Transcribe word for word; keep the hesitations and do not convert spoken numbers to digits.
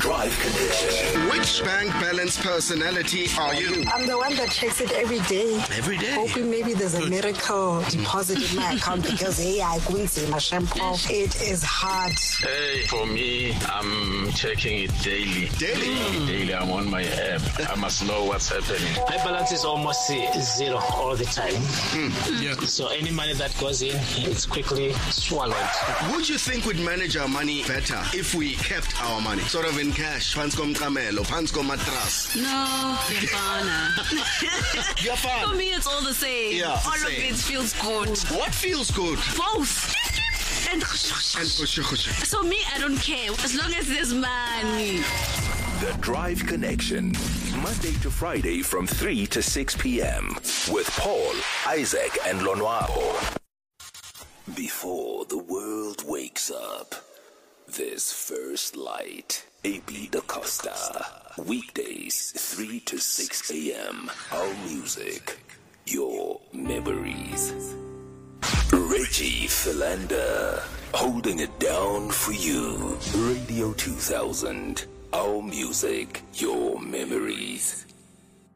Drive Connection. Which bank balance personality are you? I'm the one that checks it every day. Every day? Hoping maybe there's a miracle deposit in my account because, hey, I couldn't see my shampoo. It is hard. Hey, for me, I'm checking it daily. Daily? Mm. Daily, I'm on my app. I must know what's happening. My balance is almost zero all the time. Mm. Yeah. So any money that goes in, it's quickly swallowed. Would you think we'd manage our money better if we kept our money? Sort of in cash, panskom kamelo, panskom matras. No, Yafana. You're fine. For me, it's all the same. Yeah, all same. of it feels good. What feels good? Both. And, And khushu khushu. so me, I don't care as long as there's money. The Drive Connection. Monday to Friday from three to six p.m. with Paul, Isaac, and Lonwabo. Before the world wakes up, there's First Light. A B Da Costa. Weekdays, three to six a.m. Our music, your memories. Reggie Philander, holding it down for you. Radio two thousand. Our music, your memories.